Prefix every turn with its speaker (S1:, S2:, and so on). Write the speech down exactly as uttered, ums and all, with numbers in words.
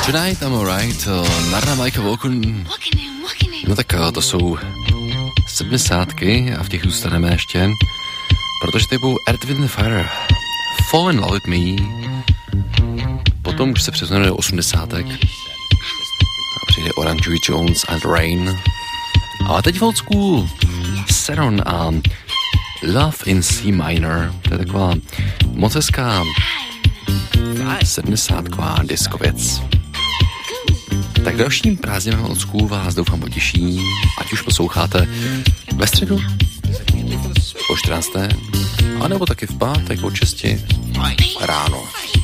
S1: Tonight I'm alright, Narna Majka Volkun. No tak to jsou sedmdesátky a v těch zůstaneme ještě, protože tady budou Earth, Wind and Fire, Fall in Love with Me, potom už se přesuneme do osmdesátek a přijde Orange Jones and Rain, a teď v old school Seron a Love in C minor, to je taková moc hezká sedmdesátková disco věc. Tak dalším prázdninám od school vás doufám potěší, ať už posloucháte ve středu po čtrnácté, anebo taky v pátek od šesti ráno.